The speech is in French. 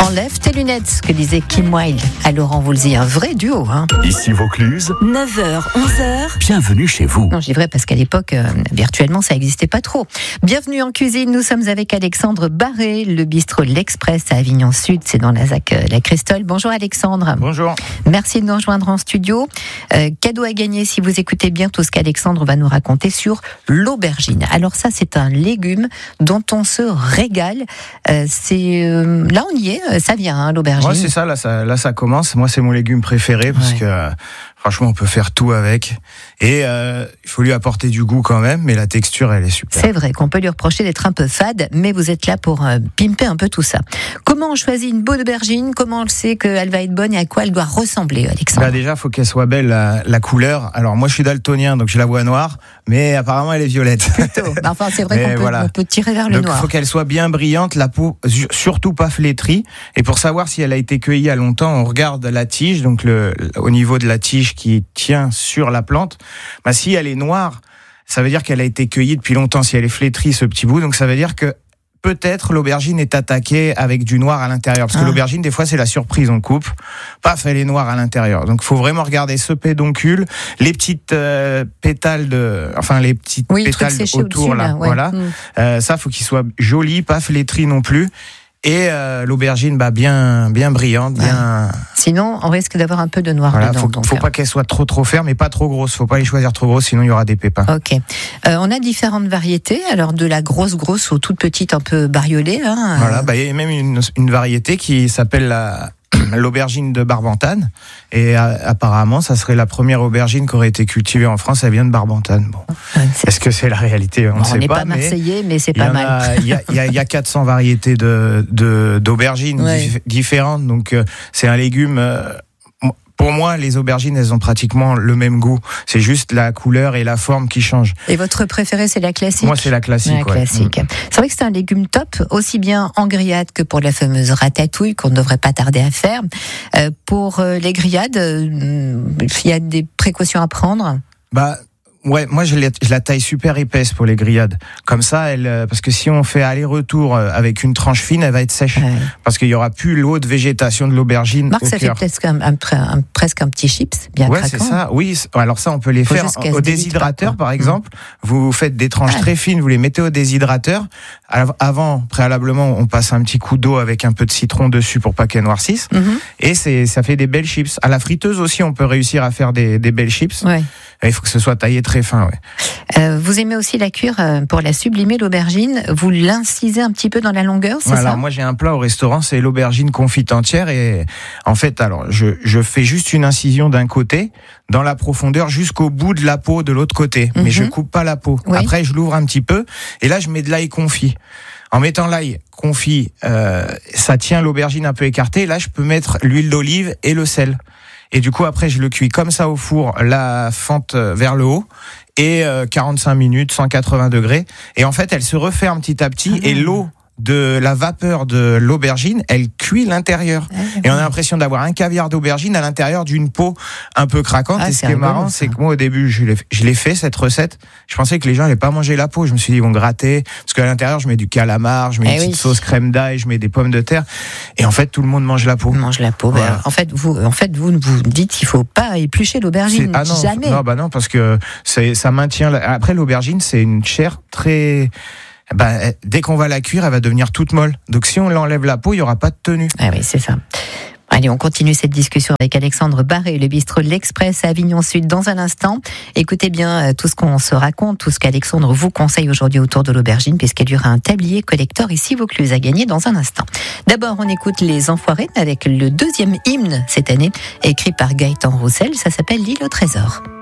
Enlève tes lunettes, ce que disait Kim Wilde à Laurent Voulzy, un vrai duo. Ici Vaucluse, 9h, 11h. bienvenue chez vous. Non, je dis vrai parce qu'à l'époque, virtuellement, ça n'existait pas trop. Bienvenue en cuisine, nous sommes avec Alexandre Barré, le bistrot L'Express à Avignon Sud, c'est dans la ZAC La Cristole. Bonjour Alexandre. Bonjour. Merci de nous rejoindre en studio. Cadeau à gagner si vous écoutez bien tout ce qu'Alexandre va nous raconter sur l'aubergine. Alors ça, c'est un légume dont on se régale. Là, on y est, ça vient, l'aubergine. Ouais, c'est ça, là, ça commence. Moi, c'est mon légume préféré parce que franchement, on peut faire tout avec. Et il faut lui apporter du goût quand même, mais la texture, elle est super. C'est vrai qu'on peut lui reprocher d'être un peu fade, mais vous êtes là pour pimper un peu tout ça. Comment on choisit une bonne aubergine ? Comment on sait qu'elle va être bonne et à quoi elle doit ressembler, Alexandre ? Déjà, il faut qu'elle soit belle, la couleur. Alors, moi, je suis daltonien, donc je la vois noire, mais apparemment, elle est violette. Plutôt. Enfin, c'est vrai qu'on peut tirer vers le noir. Donc, il faut qu'elle soit bien brillante, la peau surtout pas flétrie. Et pour savoir si elle a été cueillie il y a longtemps, on regarde la tige, donc au niveau de la tige qui tient sur la plante. Si elle est noire, ça veut dire qu'elle a été cueillie depuis longtemps. Si elle est flétrie, ce petit bout, donc ça veut dire que peut-être l'aubergine est attaquée avec du noir à l'intérieur. Parce que l'aubergine, des fois, c'est la surprise. On coupe, paf, elle est noire à l'intérieur. Donc, il faut vraiment regarder ce pédoncule, les petites pétales les petites pétales autour, là. Ouais. Voilà. Ça, faut qu'il soit joli, pas flétri non plus. Et l'aubergine, bien brillante, bien. Sinon, on risque d'avoir un peu de noir dedans. Faut pas qu'elle soit trop ferme, mais pas trop grosse. Faut pas les choisir trop grosses, sinon il y aura des pépins. Ok. On a différentes variétés. Alors de la grosse aux toutes petites, un peu bariolées. Voilà. Il y a même une variété qui s'appelle l'aubergine de Barbantane. Et apparemment, ça serait la première aubergine qui aurait été cultivée en France. Elle vient de Barbantane. Bon. Est-ce que c'est la réalité ? On n'est pas marseillais, mais c'est pas mal. Il y a 400 variétés d'aubergines différentes. Donc, c'est un légume. Pour moi, les aubergines, elles ont pratiquement le même goût. C'est juste la couleur et la forme qui changent. Et votre préférée, c'est la classique ? Moi, c'est la classique. C'est vrai que c'est un légume top, aussi bien en grillade que pour la fameuse ratatouille qu'on ne devrait pas tarder à faire. Pour les grillades, il y a des précautions à prendre ? Ouais, moi je la taille super épaisse pour les grillades. Comme ça, parce que si on fait aller-retour avec une tranche fine, elle va être sèche. Ouais. Parce qu'il y aura plus l'eau de végétation de l'aubergine. Marc, ça fait presque un petit chips bien craquant. Ouais, c'est ça. Oui, alors ça, on peut les faire au déshydrateur, par exemple. Vous faites des tranches très fines, vous les mettez au déshydrateur. Avant, préalablement, on passe un petit coup d'eau avec un peu de citron dessus pour pas qu'elle noircisse. Et ça fait des belles chips. À la friteuse aussi, on peut réussir à faire des belles chips. Ouais. Il faut que ce soit taillé très fin. Ouais. Vous aimez aussi la cuire pour la sublimer, l'aubergine. Vous l'incisez un petit peu dans la longueur, c'est ça ? Moi, j'ai un plat au restaurant, c'est l'aubergine confite entière. Et en fait, je fais juste une incision d'un côté, dans la profondeur, jusqu'au bout de la peau de l'autre côté. Mais je coupe pas la peau. Oui. Après, je l'ouvre un petit peu. Et là, je mets de l'ail confit. En mettant l'ail confit, ça tient l'aubergine un peu écartée. Là, je peux mettre l'huile d'olive et le sel. Et du coup, après, je le cuis comme ça au four, la fente vers le haut, et 45 minutes, 180 degrés. Et en fait, elle se referme petit à petit, et l'eau de la vapeur de l'aubergine, elle cuit l'intérieur. Et on a l'impression d'avoir un caviar d'aubergine à l'intérieur d'une peau un peu craquante. Et ce qui est marrant, c'est que moi, au début, je l'ai fait, cette recette. Je pensais que les gens n'allaient pas manger la peau. Je me suis dit, ils vont gratter. Parce qu'à l'intérieur, je mets du calamar, je mets une petite sauce crème d'ail, je mets des pommes de terre. Et en fait, tout le monde mange la peau. Mange la peau. Voilà. En fait, vous dites qu'il faut pas éplucher l'aubergine. Jamais. Non, parce que ça maintient. Après, l'aubergine, c'est une chair très. Dès qu'on va la cuire, elle va devenir toute molle. Donc si on l'enlève la peau, il n'y aura pas de tenue. Ah oui, c'est ça. Allez, on continue cette discussion avec Alexandre Barré, le bistrot L'Express à Avignon Sud. Dans un instant, écoutez bien tout ce qu'on se raconte, tout ce qu'Alexandre vous conseille aujourd'hui autour de l'aubergine, puisqu'il y aura un tablier collector ici Vaucluse à gagner dans un instant. D'abord, on écoute Les Enfoirés avec le 2e hymne cette année, écrit par Gaëtan Roussel. Ça s'appelle L'île au trésor.